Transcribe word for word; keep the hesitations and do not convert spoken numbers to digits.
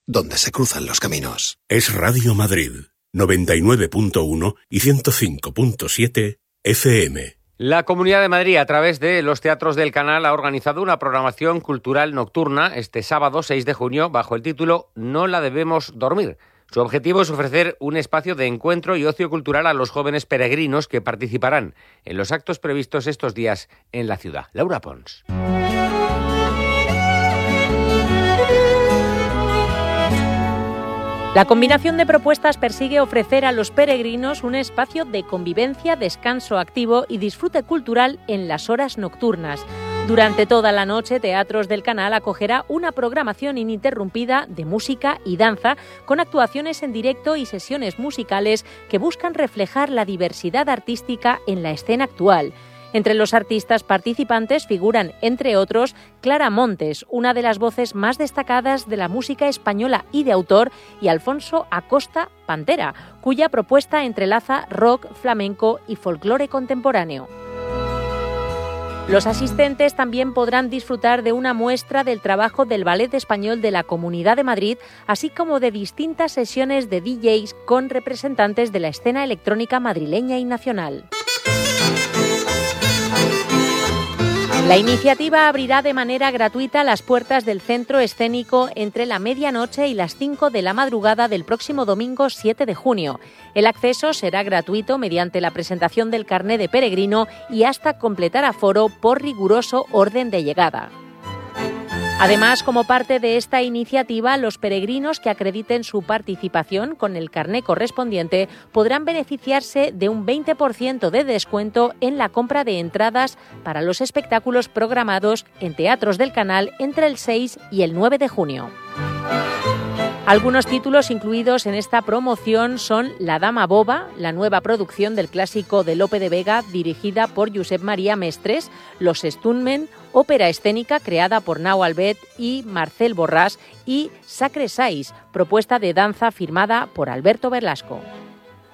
donde se cruzan los caminos. Es Radio Madrid, noventa y nueve punto uno y ciento cinco punto siete F M. La Comunidad de Madrid, a través de los teatros del Canal, ha organizado una programación cultural nocturna este sábado seis de junio bajo el título No la debemos dormir. Su objetivo es ofrecer un espacio de encuentro y ocio cultural a los jóvenes peregrinos que participarán en los actos previstos estos días en la ciudad. Laura Pons. La combinación de propuestas persigue ofrecer a los peregrinos un espacio de convivencia, descanso activo y disfrute cultural en las horas nocturnas. Durante toda la noche, Teatros del Canal acogerá una programación ininterrumpida de música y danza, con actuaciones en directo y sesiones musicales que buscan reflejar la diversidad artística en la escena actual. Entre los artistas participantes figuran, entre otros, Clara Montes, una de las voces más destacadas de la música española y de autor, y Alfonso Acosta Pantera, cuya propuesta entrelaza rock, flamenco y folclore contemporáneo. Los asistentes también podrán disfrutar de una muestra del trabajo del Ballet Español de la Comunidad de Madrid, así como de distintas sesiones de D Js con representantes de la escena electrónica madrileña y nacional. La iniciativa abrirá de manera gratuita las puertas del centro escénico entre la medianoche y las cinco de la madrugada del próximo domingo siete de junio. El acceso será gratuito mediante la presentación del carné de peregrino y hasta completar aforo por riguroso orden de llegada. Además, como parte de esta iniciativa, los peregrinos que acrediten su participación con el carné correspondiente podrán beneficiarse de un veinte por ciento de descuento en la compra de entradas para los espectáculos programados en Teatros del Canal entre el seis y el nueve de junio. Algunos títulos incluidos en esta promoción son La Dama Boba, la nueva producción del clásico de Lope de Vega dirigida por Josep María Mestres, Los Stuntmen, ópera escénica creada por Nau Albet y Marcel Borràs, y Sacre Sais, propuesta de danza firmada por Alberto Velasco.